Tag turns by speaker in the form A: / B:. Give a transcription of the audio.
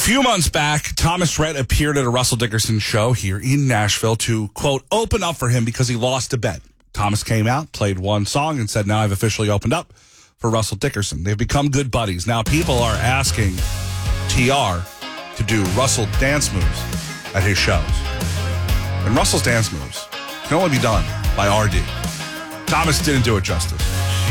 A: few months back, Thomas Rhett appeared at a Russell Dickerson show here in Nashville to, quote, open up for him because he lost a bet. Thomas came out, played one song, and said, now I've officially opened up for Russell Dickerson. They've become good buddies. Now people are asking TR to do Russell dance moves at his shows. And Russell's dance moves can only be done by RD. Thomas didn't do it justice.